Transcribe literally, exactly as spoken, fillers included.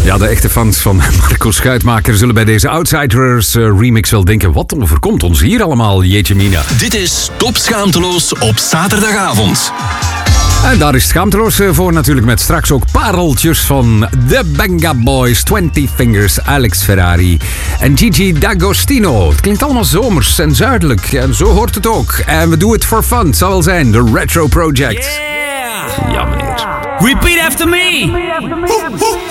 Ja, de echte fans van Marco Schuitmaker zullen bij deze Outsiders uh, remix wel denken... wat overkomt ons hier allemaal, jeetje mina. Dit is Top Schaamteloos op zaterdagavond. En daar is Schaamteloos voor natuurlijk met straks ook pareltjes van The Benga Boys, Twenty Fingers, Alex Ferrari en Gigi D'Agostino. Het klinkt allemaal zomers en zuidelijk en zo hoort het ook. En we doen het for fun, het zal wel zijn, de Retro Project. Yeah! Ja, meneer. Repeat after me!